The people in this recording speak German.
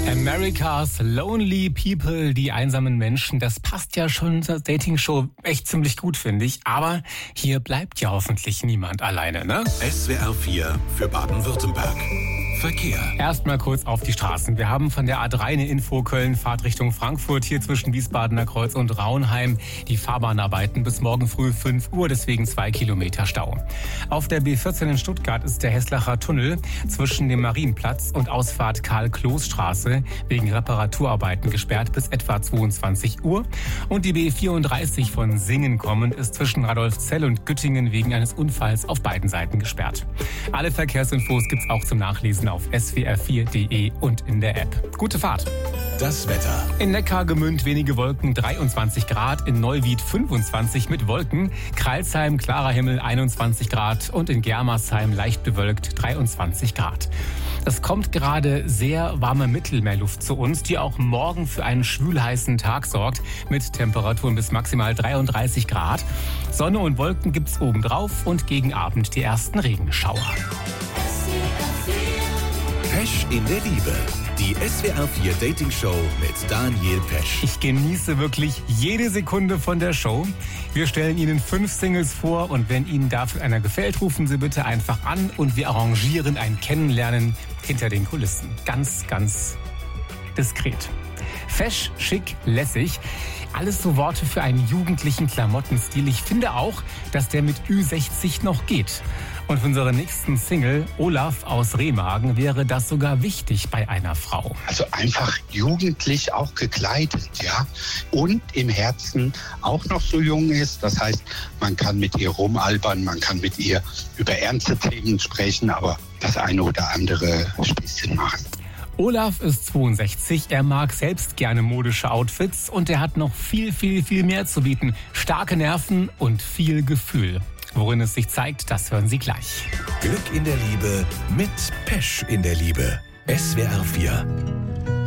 America's Lonely People, die einsamen Menschen, das passt ja schon zur Dating-Show echt ziemlich gut, finde ich. Aber hier bleibt ja hoffentlich niemand alleine, ne? SWR 4 für Baden-Württemberg. Verkehr. Erstmal kurz auf die Straßen. Wir haben von der A3 eine Info, Köln, Fahrt Richtung Frankfurt, hier zwischen Wiesbadener Kreuz und Raunheim. Die Fahrbahnarbeiten bis morgen früh 5 Uhr, deswegen 2 Kilometer Stau. Auf der B14 in Stuttgart ist der Heslacher Tunnel zwischen dem Marienplatz und Ausfahrt Karl-Kloß-Straße wegen Reparaturarbeiten gesperrt bis etwa 22 Uhr. Und die B34 von Singen kommend ist zwischen Radolfzell und Güttingen wegen eines Unfalls auf beiden Seiten gesperrt. Alle Verkehrsinfos gibt's auch zum Nachlesen auf swr4.de und in der App. Gute Fahrt. Das Wetter. In Neckargemünd wenige Wolken, 23 Grad. In Neuwied 25 mit Wolken. Crailsheim klarer Himmel, 21 Grad. Und in Germersheim leicht bewölkt, 23 Grad. Es kommt gerade sehr warme Mittelmeerluft zu uns, die auch morgen für einen schwülheißen Tag sorgt, mit Temperaturen bis maximal 33 Grad. Sonne und Wolken gibt's obendrauf und gegen Abend die ersten Regenschauer. Pesch in der Liebe. Die SWR 4 Dating Show mit Daniel Pesch. Ich genieße wirklich jede Sekunde von der Show. Wir stellen Ihnen 5 Singles vor und wenn Ihnen dafür einer gefällt, rufen Sie bitte einfach an und wir arrangieren ein Kennenlernen hinter den Kulissen. Ganz, ganz diskret. Fesch, schick, lässig. Alles so Worte für einen jugendlichen Klamottenstil. Ich finde auch, dass der mit Ü60 noch geht. Und für unsere nächsten Single, Olaf aus Remagen, wäre das sogar wichtig bei einer Frau. Also einfach jugendlich auch gekleidet, ja. Und im Herzen auch noch so jung ist. Das heißt, man kann mit ihr rumalbern, man kann mit ihr über ernste Themen sprechen, aber das eine oder andere Späßchen machen. Olaf ist 62, er mag selbst gerne modische Outfits und er hat noch viel, viel, viel mehr zu bieten. Starke Nerven und viel Gefühl. Worin es sich zeigt, das hören Sie gleich. Glück in der Liebe mit Pesch in der Liebe. SWR 4.